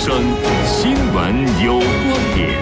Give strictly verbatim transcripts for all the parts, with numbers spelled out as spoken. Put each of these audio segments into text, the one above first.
声，新闻有观点。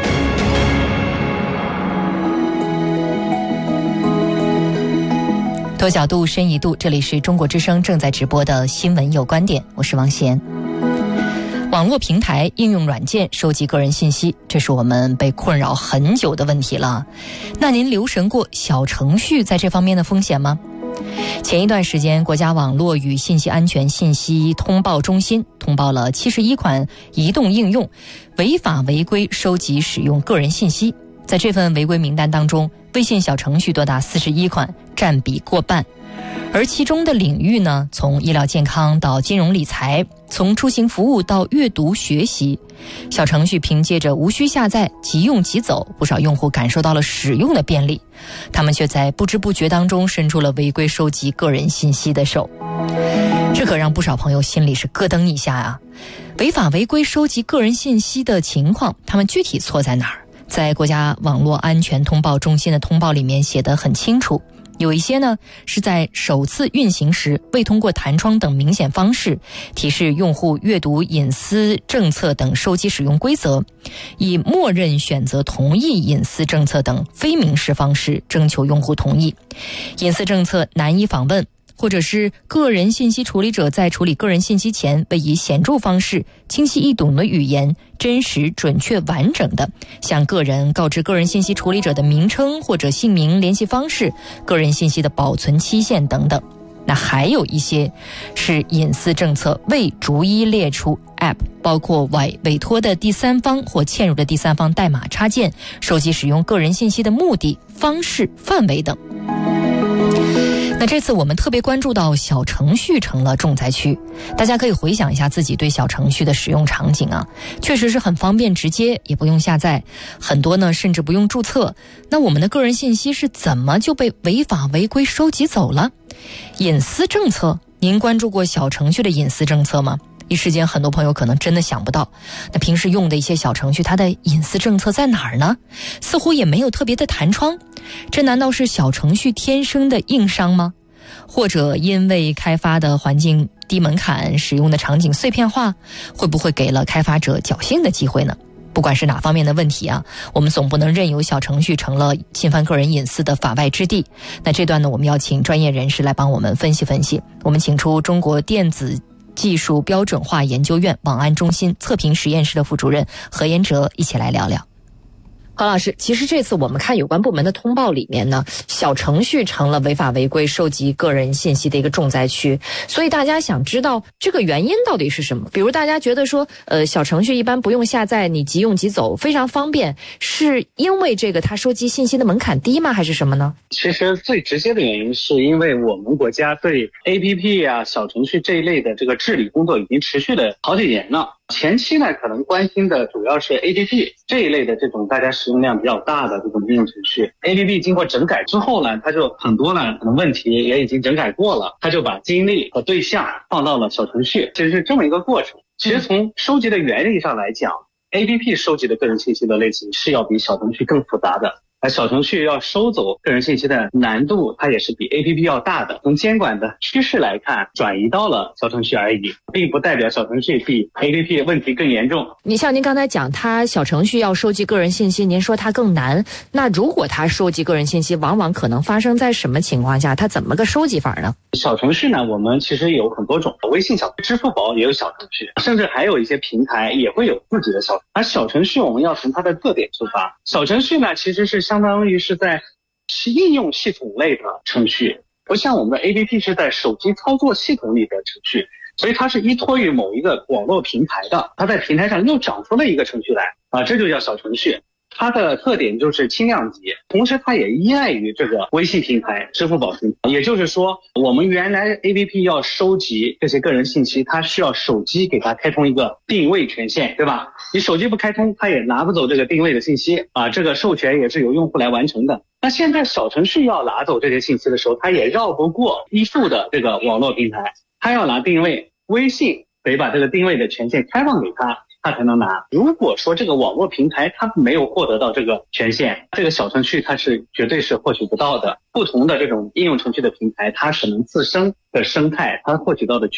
多角度，深一度，这里是中国之声正在直播的新闻有观点，我是王贤。网络平台应用软件收集个人信息，这是我们被困扰很久的问题了。那您留神过小程序在这方面的风险吗？前一段时间，国家网络与信息安全信息通报中心通报了七十一款移动应用违法违规收集使用个人信息。在这份违规名单当中，微信小程序多达四十一款，占比过半。而其中的领域呢，从医疗健康到金融理财，从出行服务到阅读学习，小程序凭借着无需下载，即用即走，不少用户感受到了使用的便利，他们却在不知不觉当中伸出了违规收集个人信息的手。这可让不少朋友心里是咯噔一下啊！违法违规收集个人信息的情况，他们具体错在哪儿？在国家网络安全通报中心的通报里面写得很清楚，有一些呢是在首次运行时未通过弹窗等明显方式提示用户阅读隐私政策等收集使用规则，以默认选择同意隐私政策等非明示方式征求用户同意，隐私政策难以访问，或者是个人信息处理者在处理个人信息前未以显著方式、清晰易懂的语言、真实、准确、完整的向个人告知个人信息处理者的名称或者姓名、联系方式、个人信息的保存期限等等。那还有一些是隐私政策未逐一列出 App， 包括委委托的第三方或嵌入的第三方代码插件，收集使用个人信息的目的、方式、范围等。那这次我们特别关注到小程序成了重灾区，大家可以回想一下自己对小程序的使用场景啊，确实是很方便直接，也不用下载，很多呢甚至不用注册。那我们的个人信息是怎么就被违法违规收集走了？隐私政策，您关注过小程序的隐私政策吗？一时间很多朋友可能真的想不到，那平时用的一些小程序，它的隐私政策在哪儿呢？似乎也没有特别的弹窗，这难道是小程序天生的硬伤吗？或者因为开发的环境低门槛，使用的场景碎片化，会不会给了开发者侥幸的机会呢？不管是哪方面的问题啊，我们总不能任由小程序成了侵犯个人隐私的法外之地。那这段呢，我们要请专业人士来帮我们分析分析。我们请出中国电子技术标准化研究院网安中心测评实验室的副主任何延哲一起来聊聊。何老师，其实这次我们看有关部门的通报里面呢，小程序成了违法违规收集个人信息的一个重灾区，所以大家想知道这个原因到底是什么？比如大家觉得说，呃，小程序一般不用下载，你即用即走，非常方便，是因为这个它收集信息的门槛低吗？还是什么呢？ 其实最直接的原因是因为我们国家对 A P P 啊、小程序这一类的这个治理工作已经持续了好几年了。前期呢，可能关心的主要是 A P P 这一类的这种大家使用量比较大的这种应用程序。A P P 经过整改之后呢，它就很多呢可能问题也已经整改过了，它就把精力和对象放到了小程序，其实是这么一个过程。其实从收集的原理上来讲，嗯、A P P 收集的个人信息的类型是要比小程序更复杂的。而小程序要收走个人信息的难度，它也是比 A P P 要大的。从监管的趋势来看，转移到了小程序而已，并不代表小程序比 A P P 问题更严重。 你像您刚才讲，它小程序要收集个人信息，您说它更难。那如果它收集个人信息，往往可能发生在什么情况下？它怎么个收集法呢？ 小程序呢，我们其实有很多种，微信小程序、支付宝也有小程序，甚至还有一些平台也会有自己的小程序。而小程序我们要从它的特点出发，小程序呢其实是相当于是在应用系统类的程序，不像我们的 A P P 是在手机操作系统里的程序，所以它是依托于某一个网络平台的，它在平台上又长出了一个程序来啊，这就叫小程序。它的特点就是轻量级，同时它也依赖于这个微信平台、支付宝平台。也就是说，我们原来 A P P 要收集这些个人信息，它需要手机给它开通一个定位权限，对吧？你手机不开通，它也拿不走这个定位的信息啊，这个授权也是由用户来完成的。那现在小程序要拿走这些信息的时候，它也绕不过依附的这个网络平台，它要拿定位，微信得把这个定位的权限开放给它，它才能拿。如果说这个网络平台它没有获得到这个权限，这个小程序它是绝对是获取不到的。不同的这种应用程序的平台，它可能自身的生态它获取到的